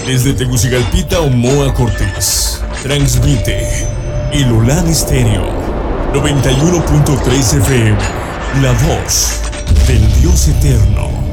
Desde Tegucigalpita o Moa Cortés, transmite Ilulán Estéreo 91.3 FM, la voz del Dios eterno.